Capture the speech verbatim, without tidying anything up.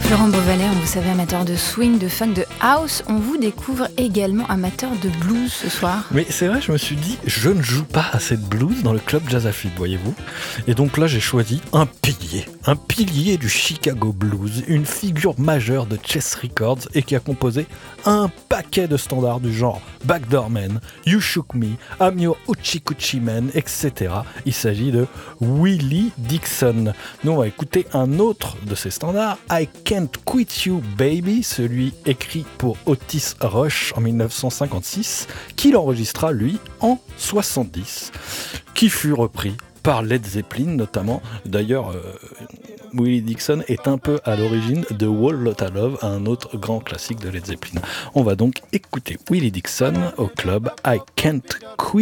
Laurent Beauvalet, on vous savez amateur de swing, de funk, de house, on vous découvre également amateur de blues ce soir. Mais c'est vrai, je me suis dit, je ne joue pas assez de blues dans le club Jazz Afib, voyez-vous. Et donc là, j'ai choisi un pilier, un pilier du Chicago Blues, une figure majeure de Chess Records et qui a composé un paquet de standards du genre Backdoor Man, You Shook Me, I'm Your Hoochie Coochie Man, et cetera. Il s'agit de Willie Dixon. Nous, on va écouter un autre de ces standards, I Can't Quit You Baby, celui écrit pour Otis Rush en dix-neuf cent cinquante-six, qu'il enregistra lui en soixante-dix, qui fut repris par Led Zeppelin notamment. D'ailleurs, euh, Willie Dixon est un peu à l'origine de Whole Lotta Love, un autre grand classique de Led Zeppelin. On va donc écouter Willie Dixon au club I Can't Quit